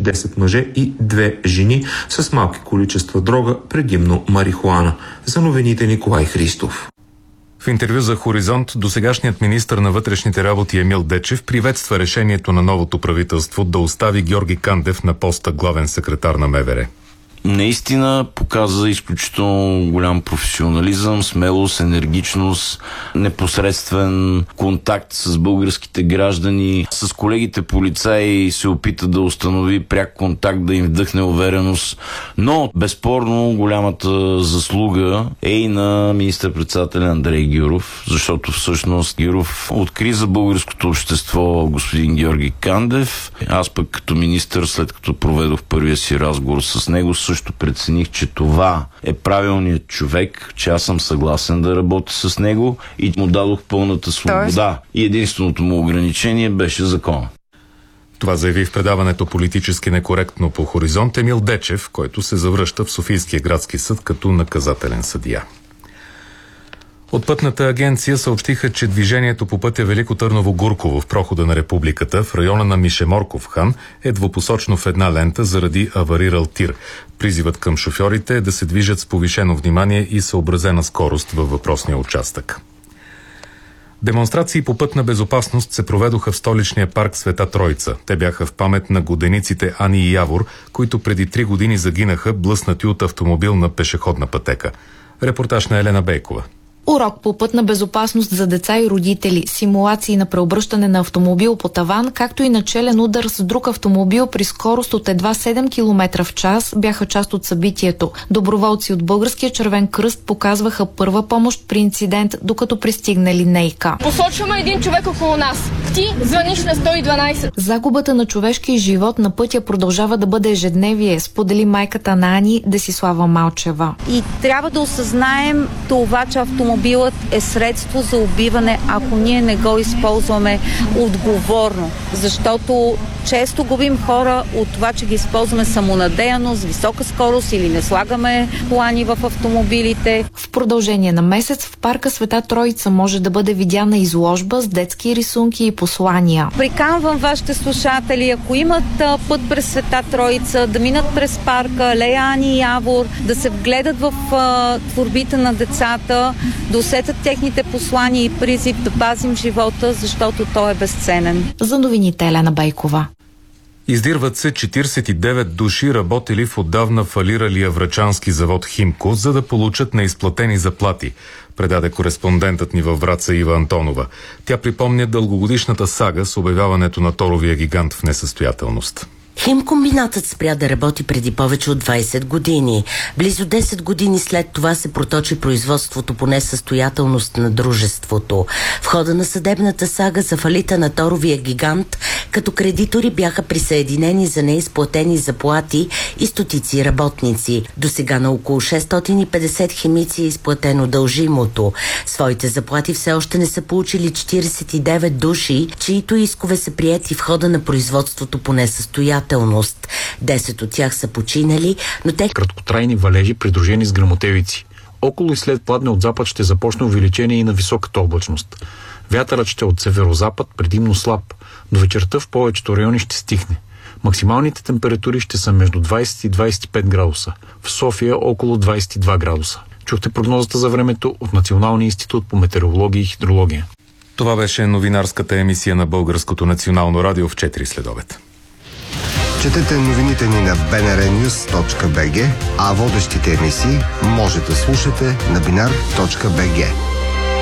10 мъже и 2 жени с малки количества дрога, предимно марихуана. За новините Николай Христов. В интервю за Хоризонт досегашният министър на вътрешните работи Емил Дечев приветства решението на новото правителство да остави Георги Кандев на поста главен секретар на МВР. Наистина показа изключително голям професионализъм, смелост, енергичност, непосредствен контакт с българските граждани. С колегите полицаи се опита да установи пряк контакт, да им вдъхне увереност. Но, безспорно, голямата заслуга е и на министър-председателя Андрей Гюров, защото всъщност Гюров откри за българското общество господин Георги Кандев. Аз пък като министър, след като проведох първия си разговор с него, също прецених, че това е правилният човек, че аз съм съгласен да работя с него и му дадох пълната свобода. И единственото му ограничение беше закона. Това заяви в предаването "Политически некоректно" по Хоризонт Емил Дечев, който се завръща в Софийския градски съд като наказателен съдия. От Пътната агенция съобщиха, че движението по пътя Велико Търново-Гурково в прохода на Републиката в района на Мишеморков хан е двупосочно в една лента заради аварирал тир. Призивът към шофьорите е да се движат с повишено внимание и съобразена скорост във въпросния участък. Демонстрации по пътна безопасност се проведоха в столичния парк Света Троица. Те бяха в памет на годениците Ани и Явор, които преди 3 години загинаха, блъснати от автомобил на пешеходна пътека. Репортаж на Елена Бейкова. Урок по пътна безопасност за деца и родители, симулации на преобръщане на автомобил по таван, както и начелен удар с друг автомобил при скорост от едва 7 км в час бяха част от събитието. Доброволци от Българския червен кръст показваха първа помощ при инцидент, докато пристигнали НЕИК. Посочваме един човек около нас. Ти звъниш на 112. Загубата на човешки живот на пътя продължава да бъде ежедневие, сподели майката на Ани Десислава Малчева. И трябва да осъзнаем това, че автомобилът е средство за убиване, ако ние не го използваме отговорно. Защото често губим хора от това, че ги използваме самонадеяно, с висока скорост или не слагаме плани в автомобилите. В продължение на месец в парка Света Троица може да бъде видяна изложба с детски рисунки и послания. Приканвам вашите слушатели, ако имат път през Света Троица, да минат през парка, алея Ани и Явор, да се вгледат в творбите на децата, да усетят техните послания и призив да пазим живота, защото той е безценен. За новините Елена Бейкова. Издирват се 49 души, работили в отдавна фалиралия врачански завод "Химко", за да получат неизплатени заплати, предаде кореспондентът ни във Враца Ива Антонова. Тя припомня дългогодишната сага с обявяването на торовия гигант в несъстоятелност. Химкомбинатът спря да работи преди повече от 20 години. Близо 10 години след това се проточи производството по несъстоятелност на дружеството. В хода на съдебната сага за фалита на торовия гигант, като кредитори бяха присъединени за неизплатени заплати и стотици работници. До сега на около 650 химици е изплатено дължимото. Своите заплати все още не са получили 49 души, чието искове са приети в хода на производството по несъстоятелност. 10 от тях са починали, но те... Краткотрайни валежи, придружени с гръмотевици. Около и след пладне от запад ще започне увеличение и на високата облачност. Вятърът ще е от северозапад, предимно слаб. До вечерта в повечето райони ще стихне. Максималните температури ще са между 20 и 25 градуса. В София около 22 градуса. Чухте прогнозата за времето от Националния институт по метеорология и хидрология. Това беше новинарската емисия на Българското национално радио в 4 следобед. Четете новините ни на bnrnews.bg, а водещите емисии може да слушате на binar.bg.